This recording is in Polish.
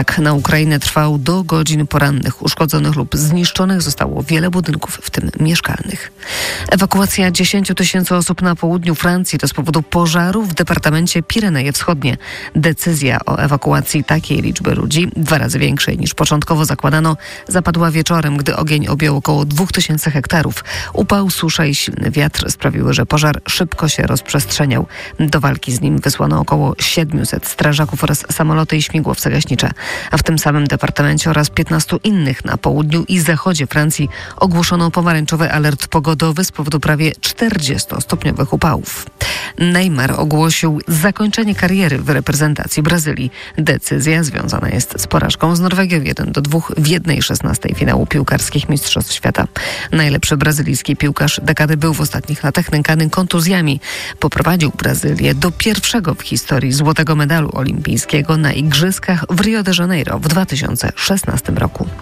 Na Ukrainę trwał do godzin porannych. Uszkodzonych lub zniszczonych zostało wiele budynków, w tym mieszkalnych. Ewakuacja 10 000 osób na południu Francji to z powodu pożaru w departamencie Pireneje Wschodnie. Decyzja o ewakuacji takiej liczby ludzi, 2 razy większej niż początkowo zakładano, zapadła wieczorem, gdy ogień objął około 2000 hektarów. Upał, susza i silny wiatr sprawiły, że pożar szybko się rozprzestrzeniał. Do walki z nim wysłano około 700 strażaków oraz samoloty i śmigłowce gaśnicze. A w tym samym departamencie oraz 15 innych na południu i zachodzie Francji ogłoszono pomarańczowy alert pogodowy z powodu prawie 40-stopniowych upałów. Neymar ogłosił zakończenie kariery w reprezentacji Brazylii. Decyzja związana jest z porażką z Norwegią 1-2 w 1/16 finału piłkarskich Mistrzostw Świata. Najlepszy brazylijski piłkarz dekady był w ostatnich latach nękany kontuzjami. Poprowadził Brazylię do pierwszego w historii złotego medalu olimpijskiego na Igrzyskach w Rio de Janeiro w 2016 roku.